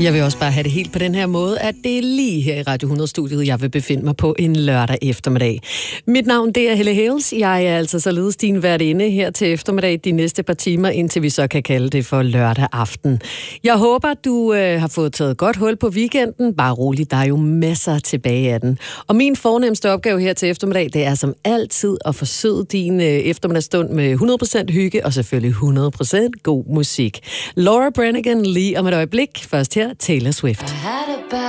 Jeg vil også bare have det helt på den her måde, at det er lige her i Radio 100-studiet, jeg vil befinde mig på en lørdag eftermiddag. Mit navn, det er Helle Hales. Jeg er altså således din værtinde her til eftermiddag de næste par timer, indtil vi så kan kalde det for lørdag aften. Jeg håber, du har fået taget godt hul på weekenden. Bare rolig, der er jo masser tilbage af den. Og min fornemmeste opgave her til eftermiddag, det er som altid at forsøge din eftermiddagsstund med 100% hygge og selvfølgelig 100% god musik. Laura Branigan lige om et øjeblik. Først her Taylor Swift.